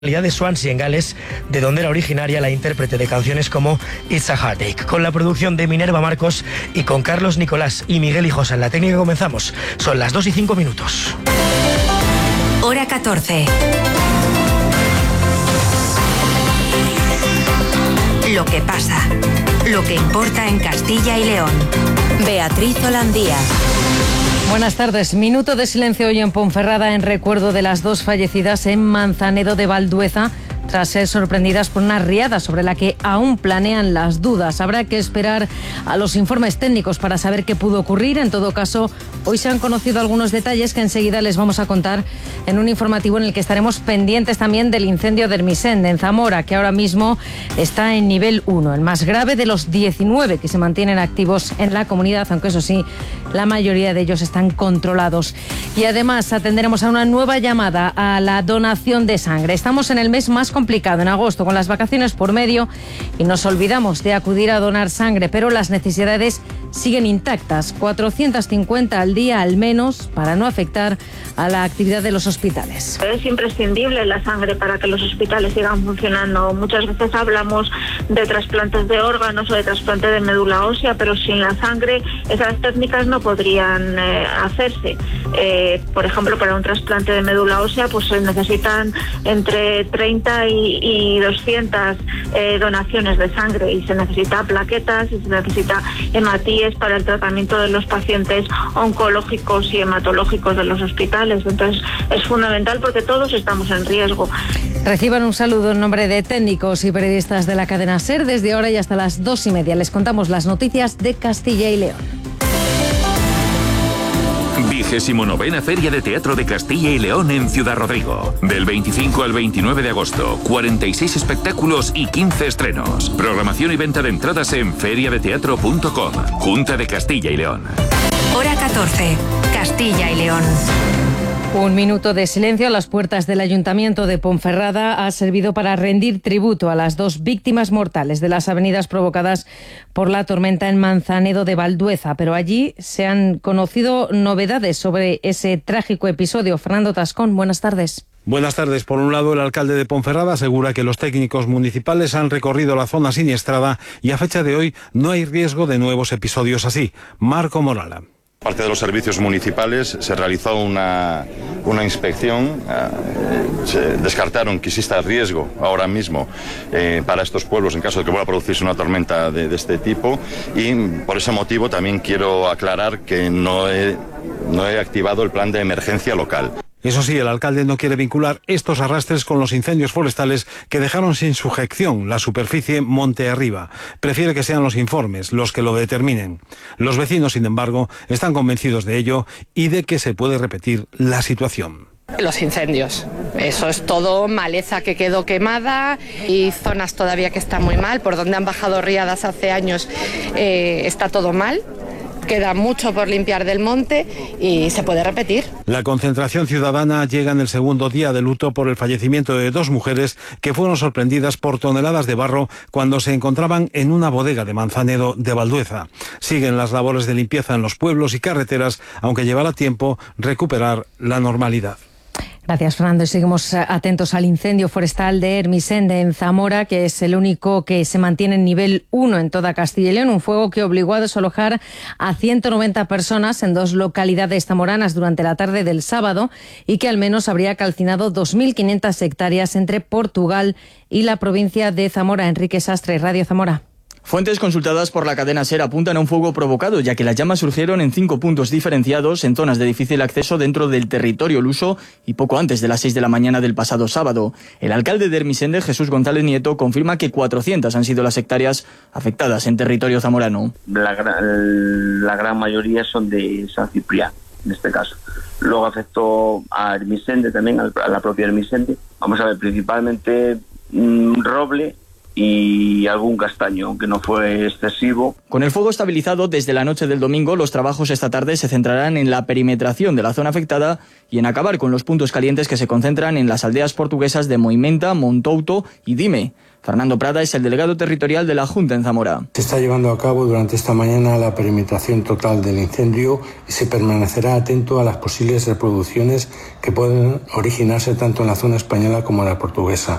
de Swansea en Gales, de donde era originaria la intérprete de canciones como It's a Heartache. Con la producción de Minerva Marcos y con Carlos Nicolás y Miguel Hijosa en la técnica comenzamos. Son las 2:05. Hora 14. Lo que pasa, lo que importa en Castilla y León. Beatriz Holandía. Buenas tardes. Minuto de silencio hoy en Ponferrada en recuerdo de las dos fallecidas en Manzanedo de Valdueza, tras ser sorprendidas por una riada sobre la que aún planean las dudas. Habrá que esperar a los informes técnicos para saber qué pudo ocurrir. En todo caso, hoy se han conocido algunos detalles que enseguida les vamos a contar en un informativo en el que estaremos pendientes también del incendio de Hermisende, en Zamora, que ahora mismo está en nivel 1, el más grave de los 19 que se mantienen activos en la comunidad, aunque eso sí, la mayoría de ellos están controlados. Y además atenderemos a una nueva llamada a la donación de sangre. Estamos en el mes más complicado, en agosto, con las vacaciones por medio, y nos olvidamos de acudir a donar sangre, pero las necesidades siguen intactas, 450 al día al menos, para no afectar a la actividad de los hospitales. Es imprescindible la sangre para que los hospitales sigan funcionando. Muchas veces hablamos de trasplantes de órganos o de trasplante de médula ósea, pero sin la sangre esas técnicas no podrían hacerse. Por ejemplo, para un trasplante de médula ósea pues se necesitan entre 30 y 200 donaciones de sangre, y se necesita plaquetas y se necesita hematíes para el tratamiento de los pacientes oncológicos y hematológicos de los hospitales. Entonces es fundamental porque todos estamos en riesgo. Reciban un saludo en nombre de técnicos y periodistas de la cadena SER. Desde ahora y hasta las 2:30 les contamos las noticias de Castilla y León. 29ª Feria de Teatro de Castilla y León en Ciudad Rodrigo. Del 25 al 29 de agosto, 46 espectáculos y 15 estrenos. Programación y venta de entradas en feriadeteatro.com. Junta de Castilla y León. Hora 14. Castilla y León. Un minuto de silencio a las puertas del Ayuntamiento de Ponferrada ha servido para rendir tributo a las dos víctimas mortales de las avenidas provocadas por la tormenta en Manzanedo de Valdueza. Pero allí se han conocido novedades sobre ese trágico episodio. Fernando Tascón, buenas tardes. Buenas tardes. Por un lado, el alcalde de Ponferrada asegura que los técnicos municipales han recorrido la zona siniestrada y a fecha de hoy no hay riesgo de nuevos episodios así. Marco Morala. Parte de los servicios municipales se realizó una inspección, se descartaron que exista riesgo ahora mismo para estos pueblos en caso de que vuelva a producirse una tormenta de este tipo, y por ese motivo también quiero aclarar que no he activado el plan de emergencia local. Eso sí, el alcalde no quiere vincular estos arrastres con los incendios forestales que dejaron sin sujeción la superficie monte arriba. Prefiere que sean los informes los que lo determinen. Los vecinos, sin embargo, están convencidos de ello y de que se puede repetir la situación. Los incendios, eso es todo maleza que quedó quemada y zonas todavía que están muy mal, por donde han bajado riadas hace años está todo mal. Queda mucho por limpiar del monte y se puede repetir. La concentración ciudadana llega en el segundo día de luto por el fallecimiento de dos mujeres que fueron sorprendidas por toneladas de barro cuando se encontraban en una bodega de Manzanedo de Valdueza. Siguen las labores de limpieza en los pueblos y carreteras, aunque llevará tiempo recuperar la normalidad. Gracias, Fernando. Y seguimos atentos al incendio forestal de Hermisende en Zamora, que es el único que se mantiene en nivel 1 en toda Castilla y León. Un fuego que obligó a desalojar a 190 personas en dos localidades zamoranas durante la tarde del sábado y que al menos habría calcinado 2.500 hectáreas entre Portugal y la provincia de Zamora. Enrique Sastre, Radio Zamora. Fuentes consultadas por la cadena SER apuntan a un fuego provocado, ya que las llamas surgieron en 5 puntos diferenciados en zonas de difícil acceso dentro del territorio luso y poco antes de las 6 de la mañana del pasado sábado. El alcalde de Hermisende, Jesús González Nieto, confirma que 400 han sido las hectáreas afectadas en territorio zamorano. La gran mayoría son de San Ciprián, en este caso. Luego afectó a Hermisende también, a la propia Hermisende. Vamos a ver, principalmente roble y algún castaño, aunque no fue excesivo. Con el fuego estabilizado desde la noche del domingo, los trabajos esta tarde se centrarán en la perimetración de la zona afectada y en acabar con los puntos calientes que se concentran en las aldeas portuguesas de Moimenta, Montouto y Dime. Fernando Prada es el delegado territorial de la Junta en Zamora. Se está llevando a cabo durante esta mañana la perimetración total del incendio y se permanecerá atento a las posibles reproducciones que pueden originarse tanto en la zona española como en la portuguesa.